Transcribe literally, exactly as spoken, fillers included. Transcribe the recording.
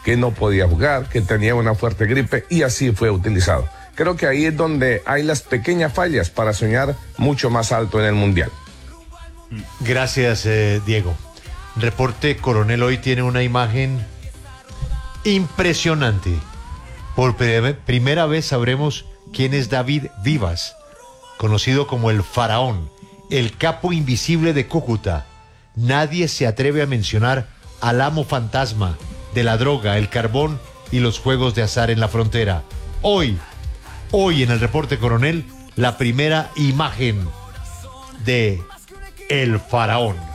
que no podía jugar, que tenía una fuerte gripe y así fue utilizado. Creo que ahí es donde hay las pequeñas fallas para soñar mucho más alto en el Mundial. Gracias, eh, Diego. Reporte Coronel hoy tiene una imagen impresionante. Por pre- primera vez sabremos quién es David Vivas, conocido como el Faraón, el capo invisible de Cúcuta. Nadie se atreve a mencionar al amo fantasma de la droga, el carbón y los juegos de azar en la frontera. Hoy, hoy en el Reporte Coronel, la primera imagen de el Faraón.